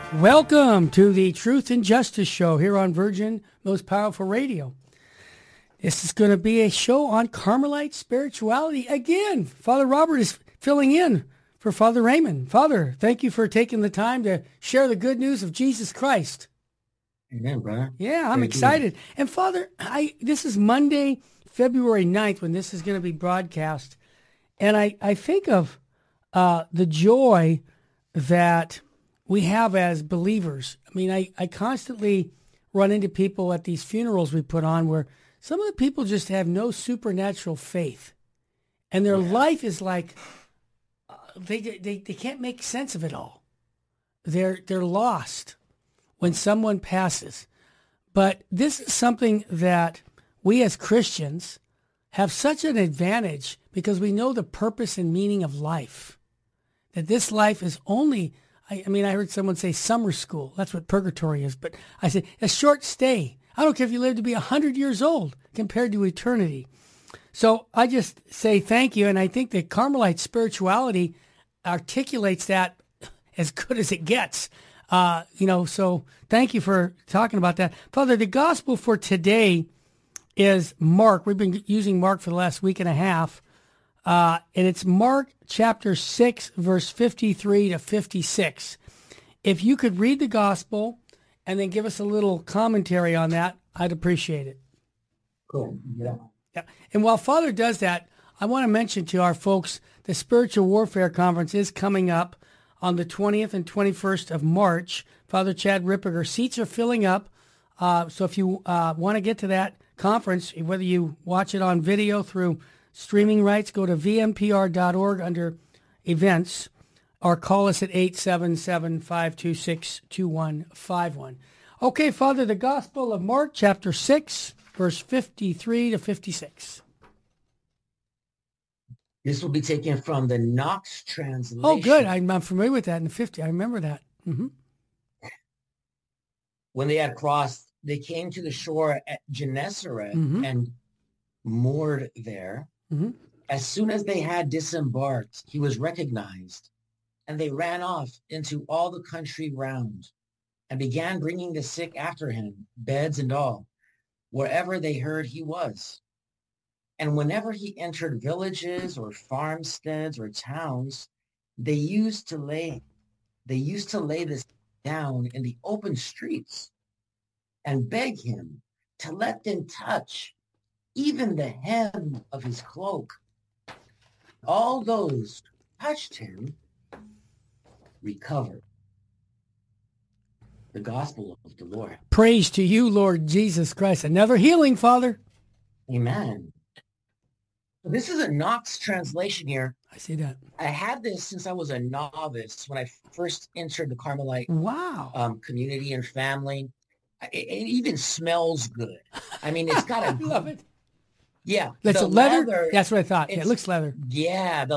Welcome to the Truth and Justice Show here on Virgin Most Powerful Radio. This is going to be a show on Carmelite spirituality. Again, Father Robert is filling in for Father Raymond. Father, thank you for taking the time to share the good news of Jesus Christ. Amen, brother. Yeah, I'm excited. And Father, this is Monday, February 9th when this is going to be broadcast. And I think of the joy that we have as believers. I mean, I constantly run into people at these funerals we put on where some of the people just have no supernatural faith. And their life is like, they can't make sense of it all. They're lost when someone passes. But this is something that we as Christians have such an advantage because we know the purpose and meaning of life. That this life is only, I heard someone say summer school. That's what purgatory is. But I said, a short stay. I don't care if you live to be 100 years old compared to eternity. So I just say thank you. And I think that Carmelite spirituality articulates that as good as it gets. So thank you for talking about that. Father, the gospel for today is Mark. We've been using Mark for the last week and a half. And it's Mark chapter 6, verse 53 to 56. If you could read the gospel and then give us a little commentary on that, I'd appreciate it. Cool. Yeah. And while Father does that, I want to mention to our folks, the Spiritual Warfare Conference is coming up on the 20th and 21st of March. Father Chad Ripperger, seats are filling up. So if you want to get to that conference, whether you watch it on video through streaming rights, go to vmpr.org under events or call us at 877-526-2151. Okay, Father, the Gospel of Mark, chapter 6, verse 53 to 56. This will be taken from the Knox translation. Oh, good. I'm familiar with that in the 50. I remember that. Mm-hmm. When they had crossed, they came to the shore at Gennesaret and moored there. Mm-hmm. As soon as they had disembarked, he was recognized, and they ran off into all the country round and began bringing the sick after him, beds and all, wherever they heard he was. And whenever he entered villages or farmsteads or towns, they used to lay this down in the open streets and beg him to let them touch even the hem of his cloak. All those who touched him recovered. The gospel of the Lord. Praise to you, Lord Jesus Christ. Another healing, Father. Amen. This is a Knox translation here. I see that. I had this since I was a novice when I first entered the Carmelite community and family. It even smells good. I mean, it's got a... I love it. Yeah. That's a leather? That's what I thought. Yeah, it looks leather. Yeah, the